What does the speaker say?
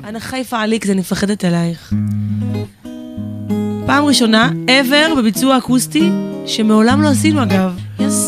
אני חייפה עליק, אני מפחדת עלייך. פעם ראשונה, ever, בביצוע אקוסטי, שמעולם לא עשינו אגב.